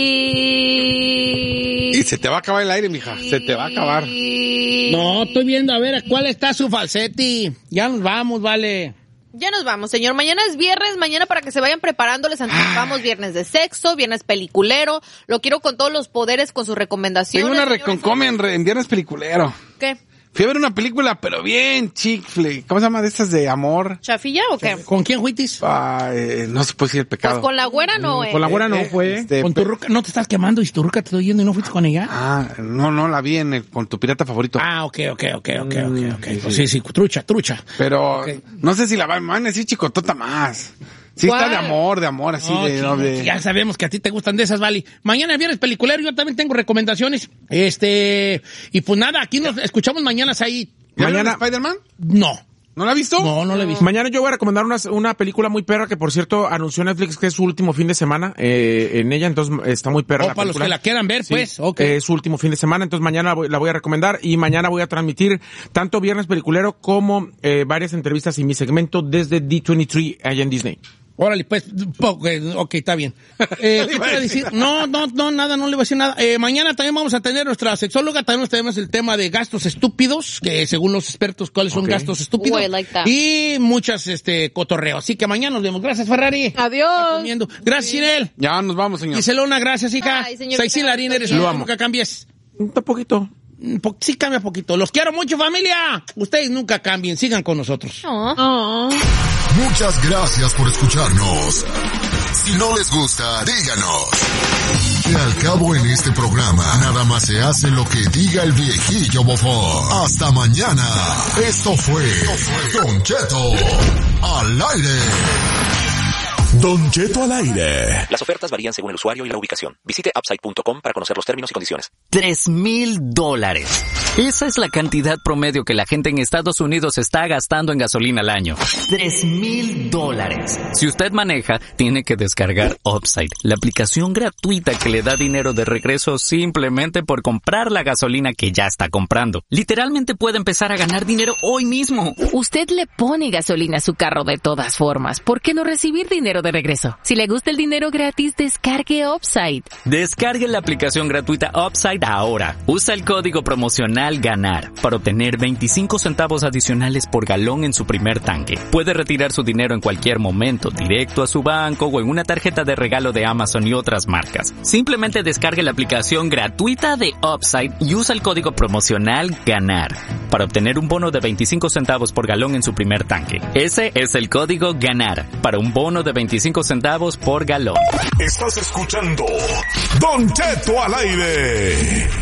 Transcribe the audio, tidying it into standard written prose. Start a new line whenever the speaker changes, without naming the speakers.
Y se te va a acabar el aire, mija. Se te va a acabar.
No, estoy viendo a ver cuál está su falseti. Ya nos vamos, vale.
Ya nos vamos, señor. Mañana es viernes. Mañana, para que se vayan preparando, les anticipamos viernes de sexo, viernes peliculero. Lo quiero con todos los poderes, con sus recomendaciones.
Tengo una reconcome en viernes peliculero.
¿Qué?
Fui a ver una película, pero bien chick flick. ¿Cómo se llama? De estas de amor.
¿Chafilla o qué?
¿Con quién fuitis?
No se puede decir el pecado.
Pues con la güera no,
Con la güera no fue. Con tu ruca, ¿no te estás quemando y tu ruca te estoy yendo y no fuiste con ella?
No, la vi con tu pirata favorito.
Ok. Pues sí, trucha.
Pero no sé si la van a decir chicotota más. Sí, ¿cuál? Está de amor, así de...
Ya sabemos que a ti te gustan de esas, Vali. Mañana viernes peliculero, yo también tengo recomendaciones. Y pues nada, aquí nos escuchamos mañana ahí.
¿Mañana Spider-Man?
No.
¿No la has visto?
No la he visto.
Mañana yo voy a recomendar una película muy perra que, por cierto, anunció Netflix que es su último fin de semana en ella, entonces está muy perra la
para
película.
Los que la quieran ver, sí, pues,
es su último fin de semana, entonces mañana la voy a recomendar y mañana voy a transmitir tanto Viernes Peliculero como varias entrevistas y mi segmento desde D23 allá en Disney.
Órale, pues, ok, está bien. ¿Qué te iba a decir? No, nada, no le voy a decir nada. Mañana también vamos a tener nuestra sexóloga, también tenemos el tema de gastos estúpidos, que según los expertos, ¿cuáles son gastos estúpidos? Y muchas, cotorreo. Así que mañana nos vemos. Gracias, Ferrari.
Adiós.
Gracias, Inel.
Ya nos vamos, señor.
Giselona, gracias, hija. Saisy Larín, eres lo amo. Nunca cambies.
Un poquito.
Sí cambia poquito. Los quiero mucho, familia. Ustedes nunca cambien, sigan con nosotros.
Muchas gracias por escucharnos. Si no les gusta, díganos. Que al cabo en este programa, nada más se hace lo que diga el viejillo bofón. Hasta mañana. Esto fue Don Cheto al aire.
Don Cheto al aire.
Las ofertas varían según el usuario y la ubicación. Visite Upside.com para conocer los términos y condiciones.
$3,000. Esa es la cantidad promedio que la gente en Estados Unidos está gastando en gasolina al año. $3,000. Si usted maneja, tiene que descargar Upside, la aplicación gratuita que le da dinero de regreso simplemente por comprar la gasolina que ya está comprando. Literalmente puede empezar a ganar dinero hoy mismo.
Usted le pone gasolina a su carro de todas formas. ¿Por qué no recibir dinero de regreso? Si le gusta el dinero gratis, descargue Upside.
Descargue la aplicación gratuita Upside ahora. Usa el código promocional GANAR para obtener 25 centavos adicionales por galón en su primer tanque. Puede retirar su dinero en cualquier momento, directo a su banco o en una tarjeta de regalo de Amazon y otras marcas. Simplemente descargue la aplicación gratuita de Upside y usa el código promocional GANAR para obtener un bono de 25 centavos por galón en su primer tanque. Ese es el código GANAR para un bono de 25 centavos por galón.
Estás escuchando Don Cheto al aire.